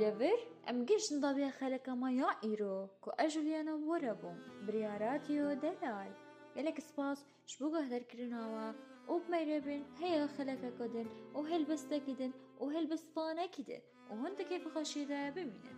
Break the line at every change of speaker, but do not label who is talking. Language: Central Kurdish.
لێڤر ئەم گەشتن دەبێ خەلەکەمە یا ئیرۆ کو ئەژولیانە وەرە بووم بریاراتیۆ دەلال gelek spas ji bo guhdarkirinawe û bimeyrebin heya xelekeke din û helbestekî din û helbestvanekî din û hûn di kêfa xweşiyê de bimînin.